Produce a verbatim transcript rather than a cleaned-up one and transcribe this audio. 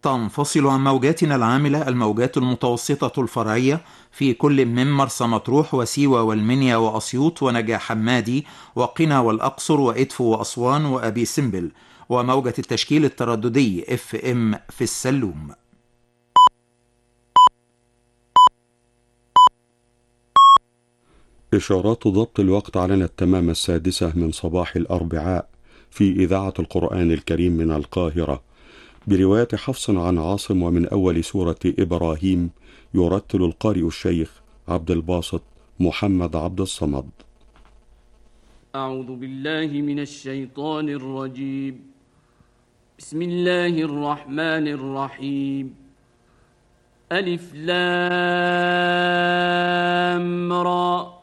تنفصل عن موجاتنا العاملة الموجات المتوسطة الفرعية في كل من مرسى مطروح وسيوة والمنيا وأسيوط ونجع حمادي وقنا والأقصر وإدفو وأسوان وأبي سمبل، وموجة التشكيل الترددي اف ام في السلوم. إشارات ضبط الوقت على التمام السادسة من صباح الأربعاء في إذاعة القرآن الكريم من القاهرة، برواية حفص عن عاصم ومن أول سورة إبراهيم، يرتل القارئ الشيخ عبد الباسط محمد عبد الصمد. أعوذ بالله من الشيطان الرجيم. بسم الله الرحمن الرحيم. ألف لام را